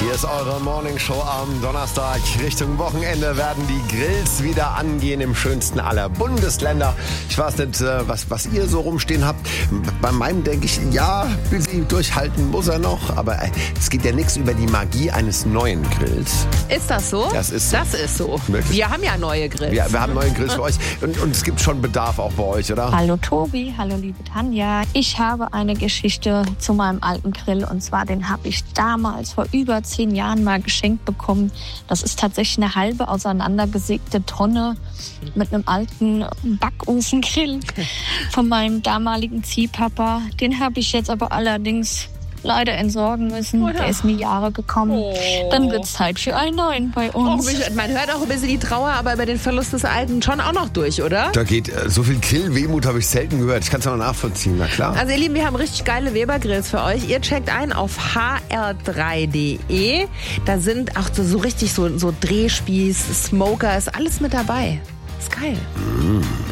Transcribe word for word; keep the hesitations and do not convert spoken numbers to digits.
Hier ist eure Morningshow am Donnerstag. Richtung Wochenende werden die Grills wieder angehen im schönsten aller Bundesländer. Ich weiß nicht, was, was ihr so rumstehen habt. Bei meinem denke ich, ja, busy durchhalten muss er noch. Aber es geht ja nichts über die Magie eines neuen Grills. Ist das so? Das ist so. Das ist so. Wirklich? Wir haben ja neue Grills. Ja, wir haben neue Grills für euch. Und, und es gibt schon Bedarf auch bei euch, oder? Hallo Tobi, hallo liebe Tanja. Ich habe eine Geschichte zu meinem alten Grill. Und zwar, den habe ich damals vor über zehn Jahren mal geschenkt bekommen. Das ist tatsächlich eine halbe auseinandergesägte Tonne mit einem alten Backofengrill von meinem damaligen Ziehpapa. Den habe ich jetzt aber allerdings leider entsorgen müssen. Oder? Der ist in die Jahre gekommen. Oh. Dann wird es Zeit für einen neuen bei uns. Oh, man hört auch ein bisschen die Trauer, aber über den Verlust des Alten schon auch noch durch, oder? Da geht äh, so viel Grill-Wehmut habe ich selten gehört. Ich kann es auch nachvollziehen, na klar. Also ihr Lieben, wir haben richtig geile Weber-Grills für euch. Ihr checkt ein auf h r drei punkt d e. Da sind auch so, so richtig so, so Drehspieß, Smoker, ist alles mit dabei. Ist geil. Mm.